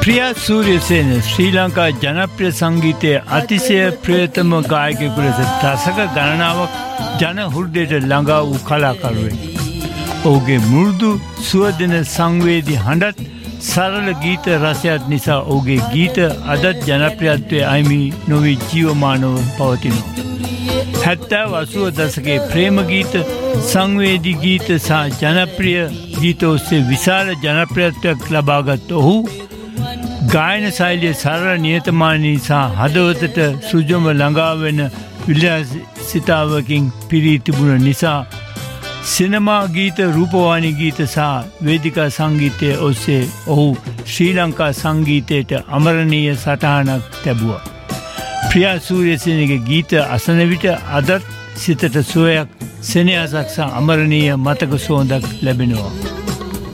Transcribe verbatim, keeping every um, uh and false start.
ප්‍රියා සූරියසේන ශ්‍රී ලංකා ජනප්‍රිය සංගීතයේ අතිශය ප්‍රියතම ගායකයෙකු ලෙස දශක ගණනාවක් ජන හෘදයට ළඟා වූ කලාකරුවෙක්. ඔහුගේ මෘදු සුවදෙන සංවේදී හඬත් සරල ගීත රසයත් නිසා ඔහුගේ ගීත අදත් ජනප්‍රියත්වයේ අයිමි නොවී ජීවමානව පවතිනවා. හැත්තෑ අසූව දශකයේ ප්‍රේම ගීත සංවේදී ගීත සහ ජනප්‍රිය ගීත ඔස්සේ විශාල ජනප්‍රියත්වයක් ලබාගත් ඔහු ගායන ශෛලිය සරල නියතමානී සහ හදවතට සුජම ළඟා වෙන විලාසිතාවකින් පිරී තිබුණ නිසා සිනමා ගීත රූපවාහිනී ගීත සහ වේදිකා සංගීතය ඔස්සේ ඔහු ශ්‍රී ලංකා සංගීතයට අමරණීය සටහනක් ලැබුවා. ප්‍රියා සූරියසේනගේ ගීත අසන විට අදත් සිතට සුවයක් සෙනෙහසක් සහ අමරණීය මතක සුවඳක් ලැබෙනවා.